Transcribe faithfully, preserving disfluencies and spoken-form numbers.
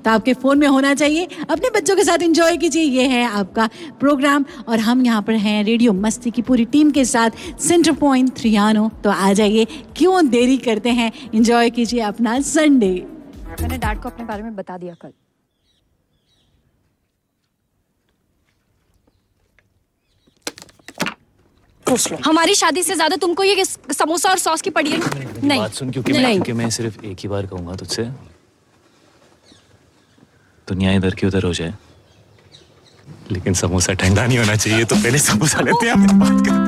तो आपके फ़ोन में होना चाहिए। अपने बच्चों के साथ एंजॉय कीजिए। ये है आपका प्रोग्राम और हम यहाँ पर हैं रेडियो मस्ती की पूरी टीम के साथ सेंटर पॉइंट थ्रियानो। तो आ जाइए, क्यों देरी करते हैं, एंजॉय कीजिए अपना संडे। मैंने डैड को अपने बारे में बता दिया कल। हमारी शादी से ज्यादा तुमको ये समोसा और सॉस की पड़ी है। नहीं बात सुन, क्योंकि मैं क्योंकि मैं सिर्फ एक ही बार कहूंगा तुझसे, दुनिया इधर की उधर हो जाए लेकिन समोसा ठंडा नहीं होना चाहिए। तो पहले समोसा लेते हैं, फिर बात करते हैं।